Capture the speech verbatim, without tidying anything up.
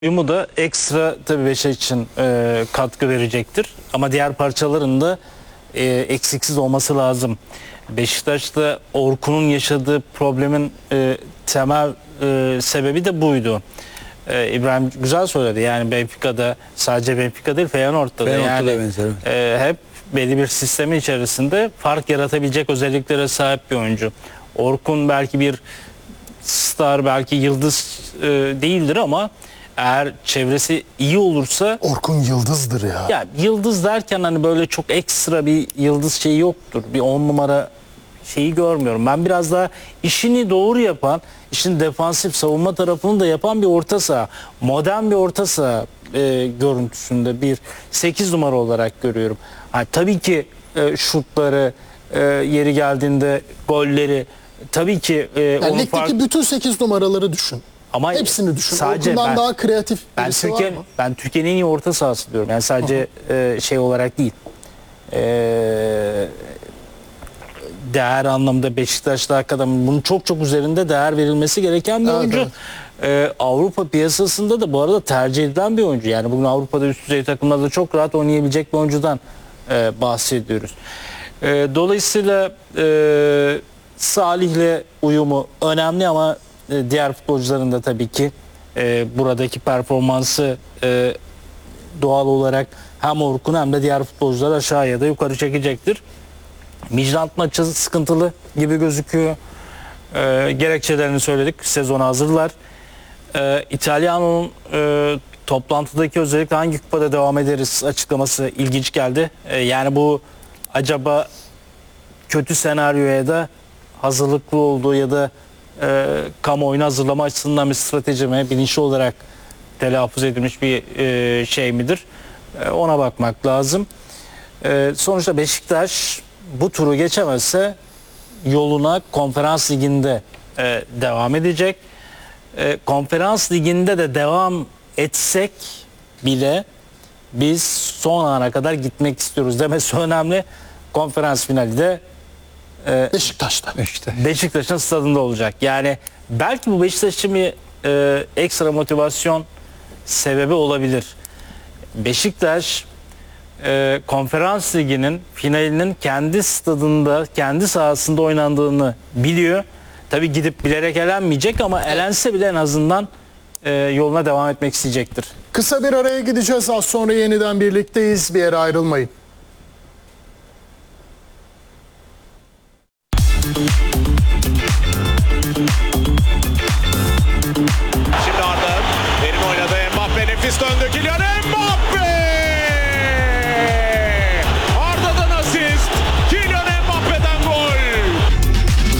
Uyumu da ekstra tabii Beşiktaş için e, katkı verecektir. Ama diğer parçaların da e, eksiksiz olması lazım. Beşiktaş'ta Orkun'un yaşadığı problemin e, temel e, sebebi de buydu. E, İbrahim güzel söyledi. Yani Benfica'da, sadece Benfica değil, Feyenoord'da da yani e, hep belli bir sistemin içerisinde fark yaratabilecek özelliklere sahip bir oyuncu. Orkun belki bir star, belki yıldız e, değildir ama eğer çevresi iyi olursa... Orkun yıldızdır ya. Ya yıldız derken hani böyle çok ekstra bir yıldız şeyi yoktur. Bir on numara şeyi görmüyorum. Ben biraz daha işini doğru yapan, işin defansif savunma tarafını da yapan bir orta saha. Modern bir orta saha e, görüntüsünde bir sekiz numara olarak görüyorum. Yani tabii ki e, şutları, e, yeri geldiğinde golleri, tabii ki... E, yani onun ligdeki fark... bütün sekiz numaraları düşün. Ama hepsini düşün. Sadece Orkun'dan ben, daha kreatif ben birisi Türkiye, var mı? Ben Türkiye'nin en iyi orta sahası diyorum. Yani sadece e, şey olarak değil. E, değer anlamda Beşiktaş'ta hakikaten bunun çok çok üzerinde değer verilmesi gereken bir Evet, oyuncu. evet. E, Avrupa piyasasında da bu arada tercih edilen bir oyuncu. Yani bugün Avrupa'da üst düzey takımlarda çok rahat oynayabilecek bir oyuncudan e, bahsediyoruz. E, dolayısıyla e, Salih'le uyumu önemli ama e, diğer futbolcuların da tabii ki e, buradaki performansı e, doğal olarak hem Orkun hem de diğer futbolcular aşağıya da yukarı çekecektir. Midtjylland maçı sıkıntılı gibi gözüküyor. E, gerekçelerini söyledik. Sezona hazırlar. E, İtalyano'nun e, toplantıdaki özellikle hangi kupada devam ederiz açıklaması ilginç geldi. E, yani bu acaba kötü senaryoya da hazırlıklı olduğu ya da e, kamuoyunu hazırlama açısından bir strateji mi, bilinçli olarak telaffuz edilmiş bir e, şey midir? E, ona bakmak lazım. E, sonuçta Beşiktaş bu turu geçemezse yoluna Konferans Ligi'nde e, devam edecek. E, Konferans Ligi'nde de devam etsek bile biz son ana kadar gitmek istiyoruz demesi önemli. Konferans finali de e, Beşiktaş'ta. Beşiktaş. Beşiktaş'ın stadında olacak. Yani belki bu Beşiktaş için bir e, ekstra motivasyon sebebi olabilir. Beşiktaş e, Konferans Ligi'nin finalinin kendi stadında, kendi sahasında oynandığını biliyor. Tabii gidip bilerek elenmeyecek ama elense bile en azından e, yoluna devam etmek isteyecektir. Kısa bir araya gideceğiz. Az sonra yeniden birlikteyiz. Bir yere ayrılmayın. Şimdi Arda, Verim oynadı, Mbappe nefis döndü, Kylian Mbappe!